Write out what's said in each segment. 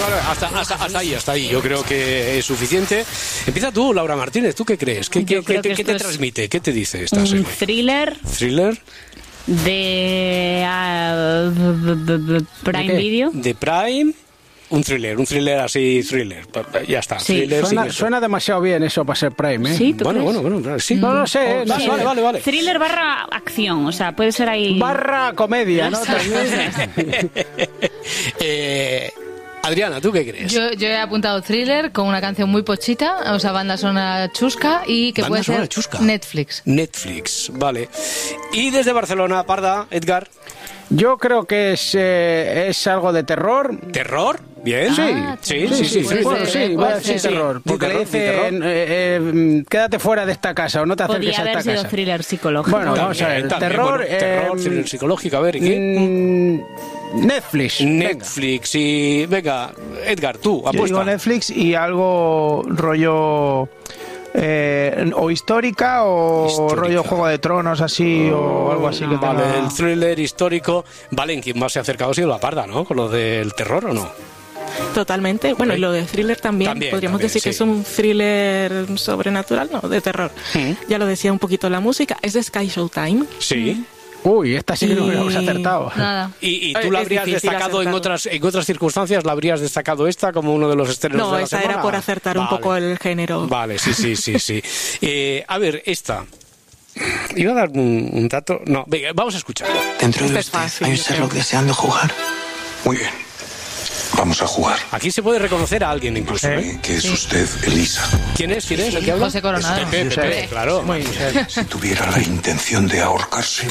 Hasta ahí. Yo creo que es suficiente. Empieza tú, Laura Martínez. ¿Tú qué crees? ¿Qué te transmite? ¿Qué te dice esta serie? Thriller. ¿Thriller? De Prime Video. De Prime. Un thriller así, thriller. Ya está. Sí. Suena demasiado bien eso para ser Prime, ¿eh? Sí, ¿tú crees? Bueno, sí. No lo sé. Sí. Vale. Thriller / acción, o sea, puede ser ahí... / comedia, ¿no? Adriana, ¿tú qué crees? Yo he apuntado thriller con una canción muy pochita, o sea, banda sonora chusca y que puede ser chusca. Netflix, vale. Y desde Barcelona, Parda, Edgar. Yo creo que es algo de terror. ¿Terror? Bien. Sí. Voy a decir terror. Porque le dicen, quédate fuera de esta casa o no te acerques a esta casa. Podría haber sido thriller psicológico. Bueno, vamos a ver. Terror, thriller psicológico. A ver, ¿qué? Netflix. Y venga, Edgar, tú, apuesta. Yo digo Netflix y algo rollo... o histórica o rollo Juego de Tronos así o algo así que vale, tenga... el thriller histórico. Vale, ¿en quién más se ha acercado ha sido la Parda, ¿no? Con lo del terror, ¿o no? Totalmente. Bueno, y lo de thriller también podríamos decir que es un thriller sobrenatural, no, de terror. Ya lo decía un poquito la música, es de Sky Showtime. Sí. Uy, esta sí que no hubiéramos acertado. Nada. ¿Y tú la habrías destacado en otras circunstancias? ¿La habrías destacado esta como uno de los estrenos de la semana? No, esa era por acertar un poco el género. Vale, sí. A ver, esta... Iba a dar un dato... No, venga, vamos a escucharlo. Dentro de usted hay un Sherlock deseando jugar. Muy bien. Vamos a jugar. Aquí se puede reconocer a alguien incluso. Que es usted Elisa. ¿Quién es? ¿El que habla? José Coronado. Pepe, claro. Si tuviera la intención de ahorcarse.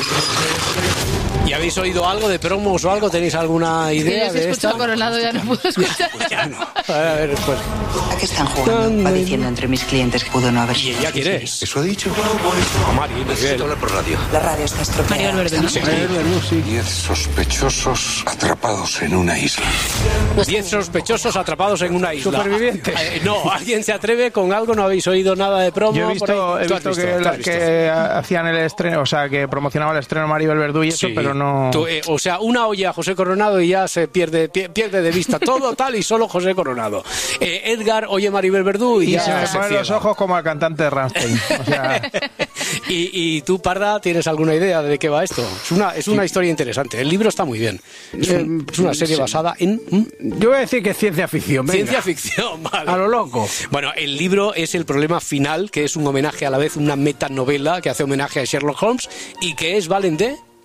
¿Y habéis oído algo de promos o algo? ¿Tenéis alguna idea yo si de escucho esta? Coronado ya no puedo escuchar. Ya no. A ver, después. ¿A qué están jugando? Va diciendo entre mis clientes que pudo no haber sido. ¿Y ella quién es? ¿Eso ha dicho? A Mari, Necesito hablar por radio. La radio está estropeada. Mario Alberto. 10 sospechosos atrapados en una isla. 10 sospechosos atrapados en una isla. Supervivientes. No, ¿alguien se atreve con algo? ¿No habéis oído nada de promo? Yo he visto que hacían el estreno, o sea, que promocionaba el estreno Maribel Verdú y eso, pero no... O sea, una olla a José Coronado y ya se pierde de vista todo tal y solo José Coronado. Edgar oye Maribel Verdú y ya se me ponen los ojos como al cantante de Rammstein. O sea... ¿Y tú, Parda, tienes alguna idea de qué va esto? Es una historia interesante. El libro está muy bien. Es una serie basada en... Yo voy a decir que es ciencia ficción. Venga. Ciencia ficción, vale. A lo loco. Bueno, el libro es El problema final, que es un homenaje a la vez, una metanovela que hace homenaje a Sherlock Holmes y que es, ¿valen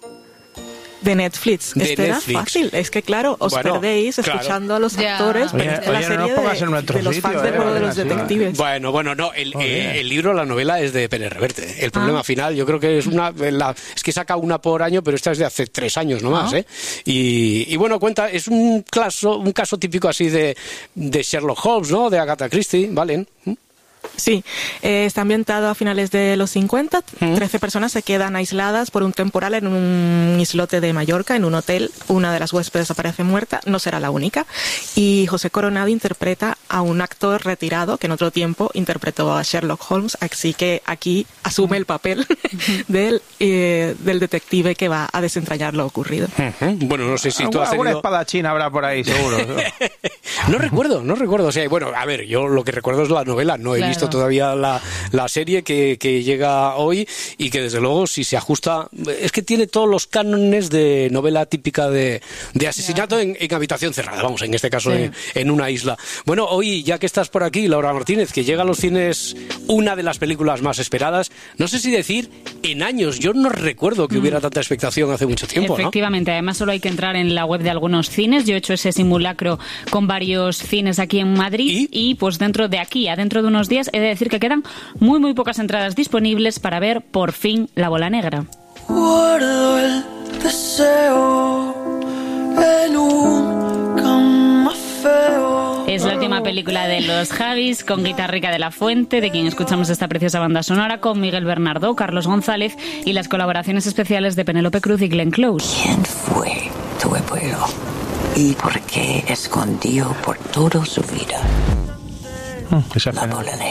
de Netflix. Era fácil. Es que, claro, os perdéis escuchando a los actores, pero es la serie de los fans del juego de los detectives. Bueno, no. El libro, la novela es de Pérez Reverte. El problema final, yo creo que es es que saca una por año, pero esta es de hace 3 años nomás, ¿eh? Y bueno, cuenta, es un caso típico así de Sherlock Holmes, ¿no? De Agatha Christie, ¿valen? Sí, está ambientado a finales de los 50. 13 personas se quedan aisladas por un temporal en un islote de Mallorca, en un hotel. Una de las huéspedes aparece muerta, no será la única. Y José Coronado interpreta a un actor retirado que en otro tiempo interpretó a Sherlock Holmes, así que aquí asume el papel del detective que va a desentrañar lo ocurrido. Bueno, no sé si tú has tenido... Alguna espadachín habrá por ahí, seguro. No recuerdo. O sea, bueno, a ver, yo lo que recuerdo es la novela, no he visto todavía la serie que llega hoy y que desde luego si se ajusta, es que tiene todos los cánones de novela típica de asesinato en habitación cerrada, vamos, en este caso en una isla. Bueno, hoy ya que estás por aquí, Laura Martínez, que llega a los cines una de las películas más esperadas, no sé si decir en años, yo no recuerdo que hubiera tanta expectación hace mucho tiempo. Efectivamente, además solo hay que entrar en la web de algunos cines. Yo he hecho ese simulacro con varios cines aquí en Madrid y pues dentro de unos días he de decir que quedan muy pocas entradas disponibles para ver por fin La Bola Negra. Guardo el deseo en un camafeo. Es la última película de los Javis con Guitarrica de la Fuente, de quien escuchamos esta preciosa banda sonora, con Miguel Bernardo, Carlos González y las colaboraciones especiales de Penélope Cruz y Glenn Close. ¿Quién fue tu abuelo? ¿Y por qué escondió por toda su vida la bola negra?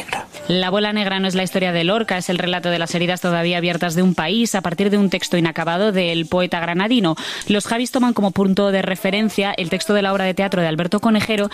La bola negra no es la historia de Lorca, es el relato de las heridas todavía abiertas de un país a partir de un texto inacabado del poeta granadino. Los Javis toman como punto de referencia el texto de la obra de teatro de Alberto Conejero